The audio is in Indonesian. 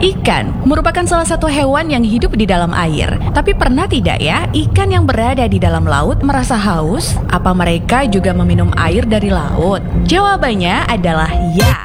Ikan merupakan salah satu hewan yang hidup di dalam air. Tapi pernah tidak ya, ikan yang berada di dalam laut merasa haus? Apa mereka juga meminum air dari laut? Jawabannya adalah ya.